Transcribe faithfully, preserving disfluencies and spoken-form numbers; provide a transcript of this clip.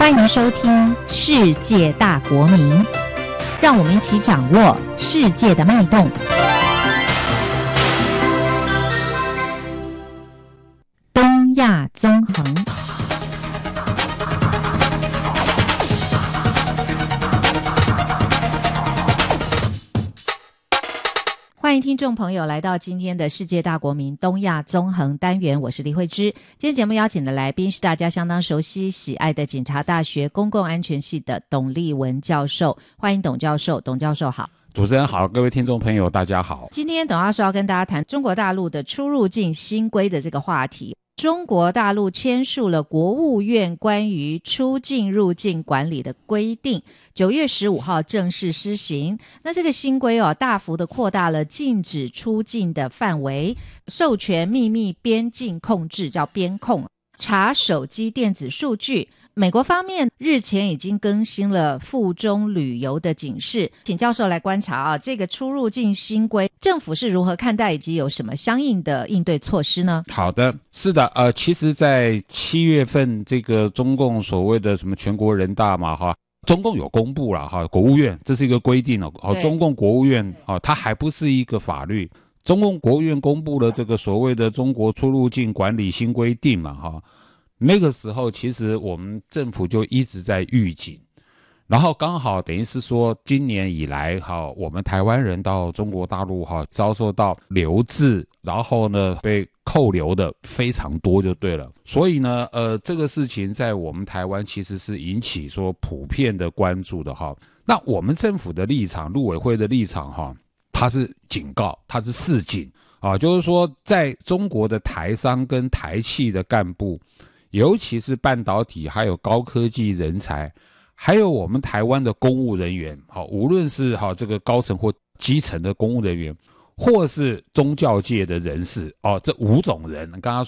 欢迎收听《世界大国民》，让我们一起掌握世界的脉动。东亚纵横。欢迎听众朋友来到今天的世界大国民东亚纵横单元，我是李慧芝。今天节目邀请的来宾是大家相当熟悉喜爱的警察大学公共安全系的董立文教授，欢迎董教授。董教授好。 主持人好，各位听众朋友大家好。 今天董教授要跟大家谈中国大陆的出入境新规的这个话题。中国大陆签署了国务院关于出境入境管理的规定，九月十五号正式施行。那这个新规哦，大幅的扩大了禁止出境的范围，授权秘密边境控制，叫边控，查手机电子数据。美国方面日前已经更新了赴中旅游的警示，请教授来观察啊，这个出入境新规政府是如何看待，以及有什么相应的应对措施呢？ 好的，是的，呃，其实在七月份这个中共所谓的什么全国人大嘛，哈，中共有公布了哈，国务院这是一个规定哦，哦，中共国务院哦，它还不是一个法律，中共国务院公布了这个所谓的中国出入境管理新规定嘛，哈。那个时候其实我们政府就一直在预警，然后刚好等于是说今年以来哈，我们台湾人到中国大陆哈遭受到留置，然后呢被扣留的非常多就对了。所以呢呃这个事情在我们台湾其实是引起说普遍的关注的哈。那我们政府的立场，陆委会的立场哈，它是警告，它是示警啊，就是说在中国的台商跟台企的干部，尤其是半导体还有高科技人才，还有我们台湾的公务人员，好，无论是好这个高层或基层的公务人员，或是宗教界的人士，哦，这五种人，刚刚